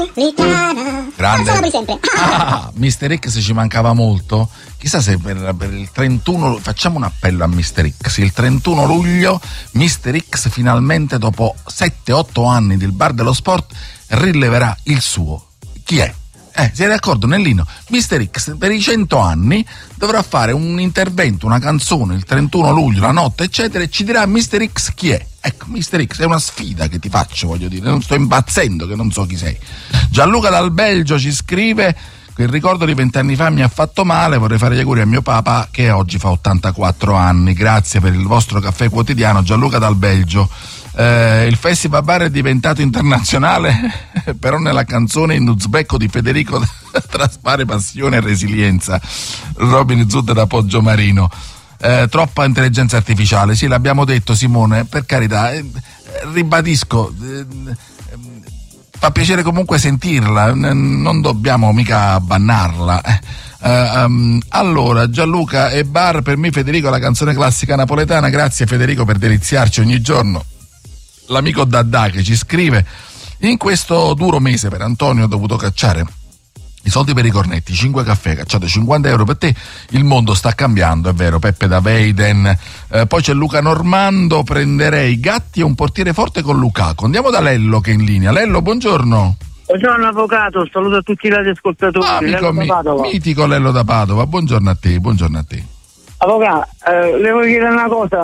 Grande. Sempre. Mr. X ci mancava molto. Chissà se per il 31 facciamo un appello a Mr. X. Il 31 luglio Mr. X finalmente, dopo 7-8 anni del bar dello sport, rileverà il suo. Chi è? Siete d'accordo nell'inno? Mr. X per i 100 anni dovrà fare un intervento, una canzone il 31 luglio, la notte eccetera, e ci dirà Mr. X chi è. Ecco, Mr. X è una sfida che ti faccio, voglio dire, non sto impazzendo che non so chi sei. Gianluca dal Belgio ci scrive: il ricordo di 20 anni fa mi ha fatto male, vorrei fare gli auguri a mio papà che oggi fa 84 anni. Grazie per il vostro caffè quotidiano, Gianluca dal Belgio. Il Festival Bar è diventato internazionale, però nella canzone in uzbeko di Federico traspare passione e resilienza. Robin Zud da Poggiomarino. Troppa intelligenza artificiale, sì, l'abbiamo detto, Simone, per carità, ribadisco, fa piacere comunque sentirla, non dobbiamo mica bannarla. Allora, Gianluca e Bar, per me Federico la canzone classica napoletana. Grazie Federico per deliziarci ogni giorno. L'amico Dadda che ci scrive: in questo duro mese per Antonio ho dovuto cacciare i soldi per i cornetti, 5 caffè, cacciate 50 euro per te, il mondo sta cambiando, è vero. Peppe da Veiden. Poi c'è Luca Normando: prenderei Gatti e un portiere forte con Lukaku. Andiamo da Lello che è in linea. Lello, buongiorno. Buongiorno avvocato, saluto a tutti i radioascoltatori. Amico mitico Lello da Padova, buongiorno a te. Avvocato, le voglio chiedere una cosa.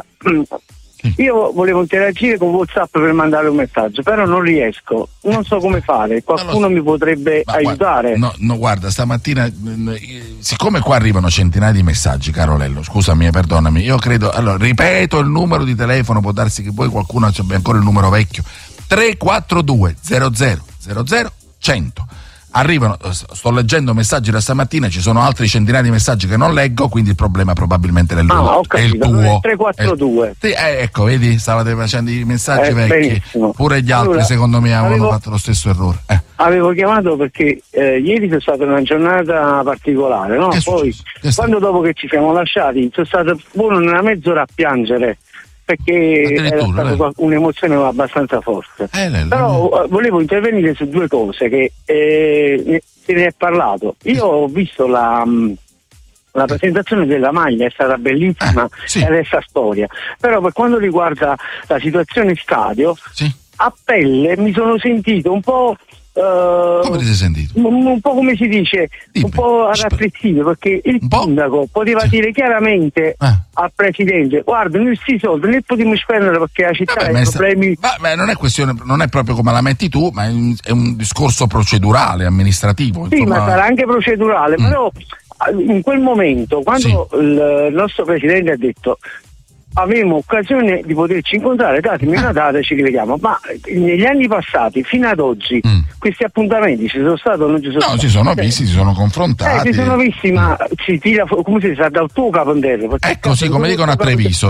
Io volevo interagire con WhatsApp per mandare un messaggio, però non riesco, non so come fare. Qualcuno mi potrebbe aiutare? No, guarda, stamattina, siccome qua arrivano centinaia di messaggi, caro Lello, scusami, perdonami, io credo, allora, ripeto il numero di telefono, può darsi che poi qualcuno abbia ancora il numero vecchio, 342 00 00 100. Arrivano, sto leggendo messaggi da stamattina, ci sono altri centinaia di messaggi che non leggo, quindi il problema probabilmente è il tuo. 342. Ecco, vedi, stavate facendo i messaggi vecchi. Benissimo. Pure gli altri, secondo me, avevano fatto lo stesso errore. Avevo chiamato perché ieri c'è stata una giornata particolare, no? Poi, quando dopo che ci siamo lasciati, sono stato buono una mezz'ora a piangere, perché era stata un'emozione abbastanza forte. Però volevo intervenire su due cose che se ne è parlato. Io ho visto la presentazione della maglia, è stata bellissima, sì. E adesso storia. Però per quanto riguarda la situazione stadio, sì, a pelle mi sono sentito un po'... come ti sei sentito? Un po' come si dice, un po' arrappressito, perché il sindaco poteva dire chiaramente al presidente: guarda, noi questi soldi non potremmo spendere perché la città ha problemi. Ma non è questione, non è proprio come la metti tu, ma è un discorso procedurale, amministrativo. Sì, insomma. ma sarà anche procedurale, però in quel momento, quando il nostro presidente ha detto avremo occasione di poterci incontrare, datemi una data e ci vediamo, ma negli anni passati fino ad oggi questi appuntamenti ci sono stati o non ci sono stati? No, si sono visti, si sono confrontati. Si sono visti, ma si tira, come si sa, dal tuo capondello. Ecco, sì, come dicono a Treviso,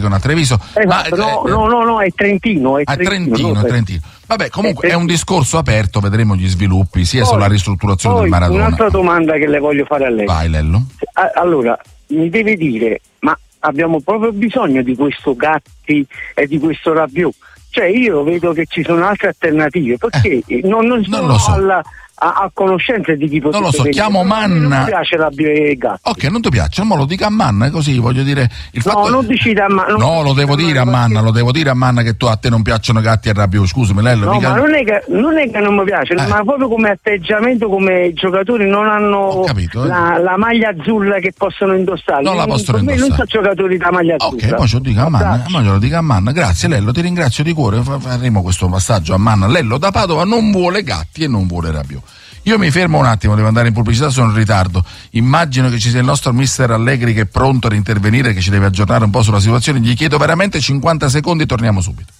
No, è Trentino. È Trentino. Vabbè, comunque è un discorso aperto, vedremo gli sviluppi, sia sulla ristrutturazione del Maradona. Un'altra domanda che le voglio fare a lei. Vai, Lello. Allora, mi deve dire, ma abbiamo proprio bisogno di questo Gatti e di questo Rabiot? Cioè, io vedo che ci sono altre alternative, perché non lo so. a conoscenza di chi potrebbe non lo so, chiamo Manna. Non mi piace Rabiot e Gatti. Ok, non ti piace, ma lo dica a Manna, così voglio dire. Non decida a Manna. No, lo devo dire a Manna che a te non piacciono Gatti e Rabiot, scusami Lello. No, ma non è che non mi piace, ma proprio come atteggiamento, come i giocatori non hanno la maglia azzurra che possono indossare. Non la possono indossare. Non sono giocatori da maglia azzurra. Ok, poi ce lo dica a Manna, lo dica a Manna. Grazie Lello, ti ringrazio di cuore, faremo questo passaggio a Manna. Lello da Padova non vuole Gatti e non vuole Rabiot. Io mi fermo un attimo, devo andare in pubblicità, sono in ritardo. Immagino che ci sia il nostro mister Allegri che è pronto ad intervenire, che ci deve aggiornare un po' sulla situazione. Gli chiedo veramente 50 secondi e torniamo subito.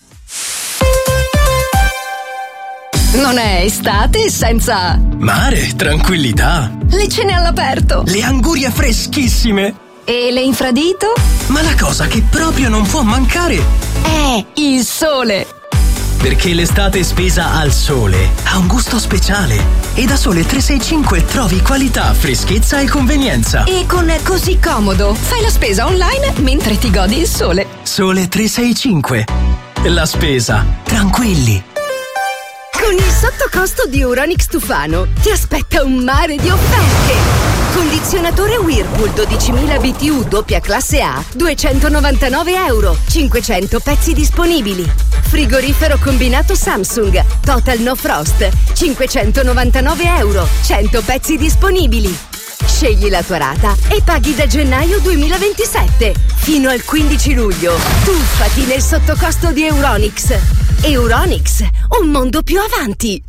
Non è estate senza mare, tranquillità, le cene all'aperto, le angurie freschissime e le infradito? Ma la cosa che proprio non può mancare è il sole. Perché l'estate spesa al sole ha un gusto speciale e da Sole 365 trovi qualità, freschezza e convenienza. E con Così Comodo fai la spesa online mentre ti godi il sole. Sole 365. La spesa tranquilli. Con il sottocosto di Euronics Tufano ti aspetta un mare di offerte. Condizionatore Whirlpool 12.000 BTU doppia classe A, €299, 500 pezzi disponibili. Frigorifero combinato Samsung Total No Frost, €599, 100 pezzi disponibili. Scegli la tua rata e paghi da gennaio 2027. Fino al 15 luglio. Tuffati nel sottocosto di Euronics. Euronics, un mondo più avanti.